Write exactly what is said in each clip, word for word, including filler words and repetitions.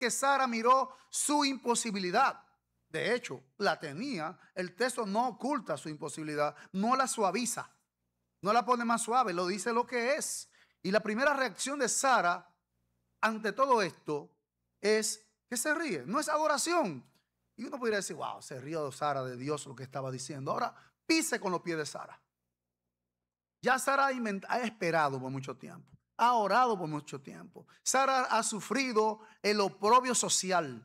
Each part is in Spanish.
que Sara miró su imposibilidad. De hecho, la tenía. El texto no oculta su imposibilidad, no la suaviza, no la pone más suave, lo dice lo que es. Y la primera reacción de Sara ante todo esto es que se ríe, no es adoración. Y uno podría decir, wow, se rió Sara de Dios lo que estaba diciendo. Ahora pise con los pies de Sara. Ya Sara ha, ha esperado por mucho tiempo, ha orado por mucho tiempo. Sara ha sufrido el oprobio social.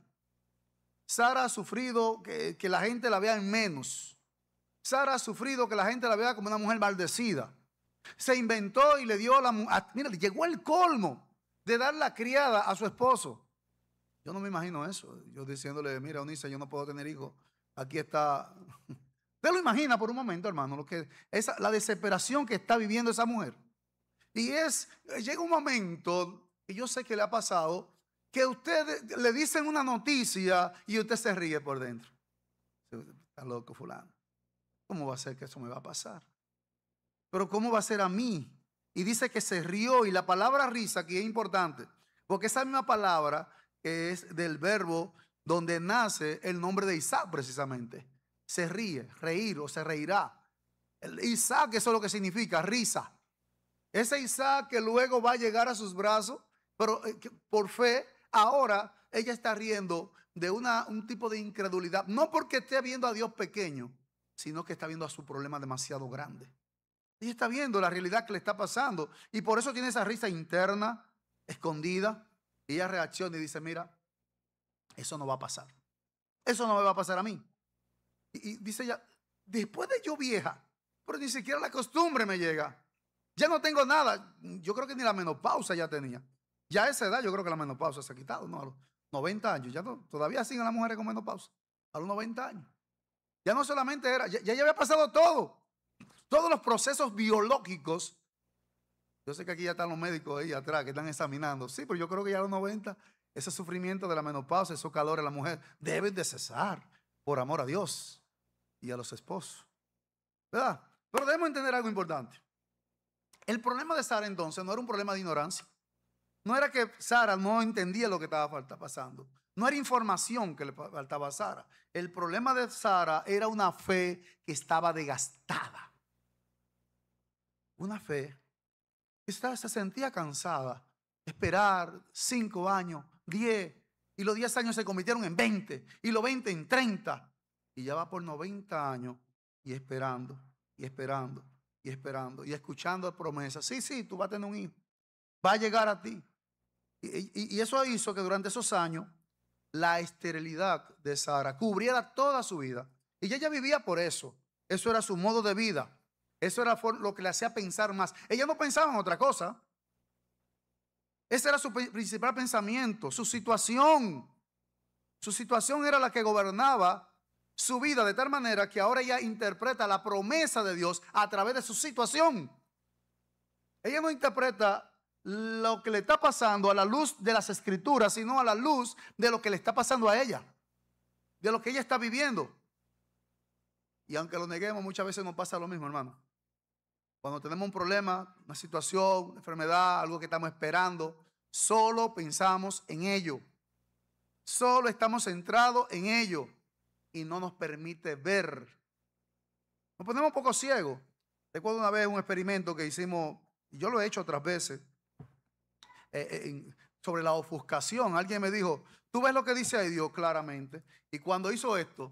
Sara ha sufrido que, que la gente la vea en menos. Sara ha sufrido que la gente la vea como una mujer maldecida. Se inventó y le dio la... Mira, llegó el colmo de dar la criada a su esposo. Yo no me imagino eso. Yo diciéndole, mira, Eunice, yo no puedo tener hijos. Aquí está. Usted lo imagina por un momento, hermano, lo que esa, la desesperación que está viviendo esa mujer. Y es, llega un momento, y yo sé que le ha pasado, que usted le dicen una noticia y usted se ríe por dentro. Está loco fulano. ¿Cómo va a ser que eso me va a pasar? Pero ¿cómo va a ser a mí? Y dice que se rió, y la palabra risa aquí es importante, porque esa misma palabra que es del verbo donde nace el nombre de Isaac precisamente. Se ríe, reír o se reirá. El Isaac, eso es lo que significa, risa. Ese Isaac que luego va a llegar a sus brazos, pero por fe, ahora ella está riendo de una, un tipo de incredulidad. No porque esté viendo a Dios pequeño, sino que está viendo a su problema demasiado grande. Ella está viendo la realidad que le está pasando y por eso tiene esa risa interna, escondida. Y ella reacciona y dice, mira, eso no va a pasar. Eso no me va a pasar a mí. Y, y dice ella, después de yo vieja, pero ni siquiera la costumbre me llega. Ya no tengo nada. Yo creo que ni la menopausa ya tenía. Ya a esa edad yo creo que la menopausa se ha quitado, ¿no? A los noventa años. Ya no, todavía siguen las mujeres con menopausa. A los noventa años. Ya no solamente era, ya, ya había pasado todo. Todos los procesos biológicos. Yo sé que aquí ya están los médicos ahí atrás que están examinando. Sí, pero yo creo que ya a los noventa, ese sufrimiento de la menopausa, esos calores de la mujer, deben de cesar por amor a Dios y a los esposos. ¿Verdad? Pero debemos entender algo importante. El problema de Sara entonces no era un problema de ignorancia. No era que Sara no entendía lo que estaba pasando. No era información que le faltaba a Sara. El problema de Sara era una fe que estaba desgastada. Una fe que se sentía cansada. Esperar cinco años, diez. Y los diez años se convirtieron en veinte. Y los veinte en treinta. Y ya va por noventa años y esperando, y esperando, y esperando. Y escuchando promesas. Sí, sí, tú vas a tener un hijo. Va a llegar a ti. Y, y, y eso hizo que durante esos años la esterilidad de Sara cubriera toda su vida. Y ella vivía por eso. Eso era su modo de vida. Eso era lo que le hacía pensar más. Ella no pensaba en otra cosa. Ese era su principal pensamiento, su situación. Su situación era la que gobernaba su vida de tal manera que ahora ella interpreta la promesa de Dios a través de su situación. Ella no interpreta lo que le está pasando a la luz de las escrituras, sino a la luz de lo que le está pasando a ella, de lo que ella está viviendo. Y aunque lo neguemos, muchas veces nos pasa lo mismo, hermano. Cuando tenemos un problema, una situación, una enfermedad, algo que estamos esperando, solo pensamos en ello. Solo estamos centrados en ello y no nos permite ver. Nos ponemos un poco ciegos. Recuerdo una vez un experimento que hicimos, y yo lo he hecho otras veces, eh, eh, sobre la ofuscación. Alguien me dijo, tú ves lo que dice ahí Dios claramente. Y cuando hizo esto,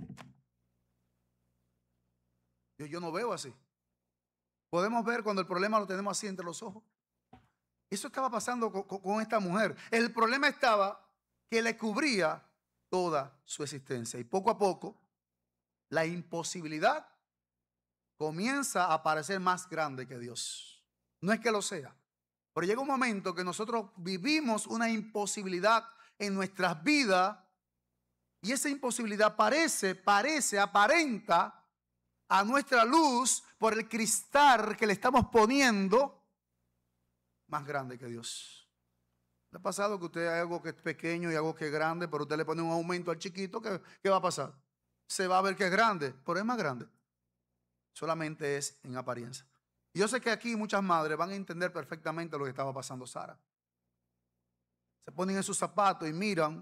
yo, yo no veo así. Podemos ver cuando el problema lo tenemos así entre los ojos. Eso estaba pasando con, con, con esta mujer. El problema estaba que le cubría toda su existencia. Y poco a poco, la imposibilidad comienza a parecer más grande que Dios. No es que lo sea, pero llega un momento que nosotros vivimos una imposibilidad en nuestras vidas y esa imposibilidad parece, parece, aparenta a nuestra luz por el cristal que le estamos poniendo más grande que Dios. ¿Le ha pasado que usted hay algo que es pequeño y algo que es grande, pero usted le pone un aumento al chiquito? ¿Qué, qué va a pasar? Se va a ver que es grande, pero es más grande. Solamente es en apariencia. Yo sé que aquí muchas madres van a entender perfectamente lo que estaba pasando Sara. se ponen en sus zapatos y miran